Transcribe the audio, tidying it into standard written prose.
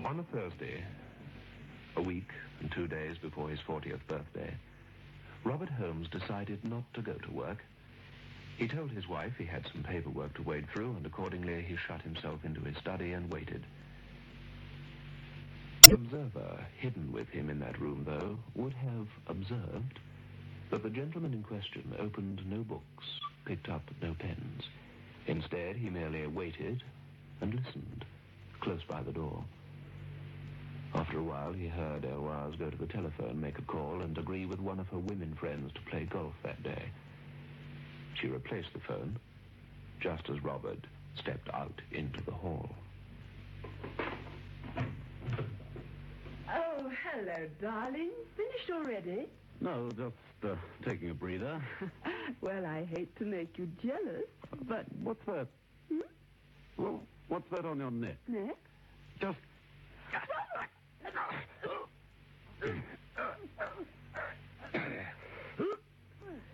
On a Thursday, a week and 2 days before his 40th birthday, Robert Holmes decided not to go to work. He told his wife he had some paperwork to wade through, and accordingly he shut himself into his study and waited. The observer hidden with him in that room, though, would have observed that the gentleman in question opened no books, picked up no pens. Instead, he merely waited and listened, close by the door. After a while, he heard Eloise go to the telephone, make a call, and agree with one of her women friends to play golf that day. She replaced the phone just as Robert stepped out into the hall. Oh, hello, darling. Finished already? No, just taking a breather. Well, I hate to make you jealous, but... What's that? Well, what's that on your neck? Neck? Just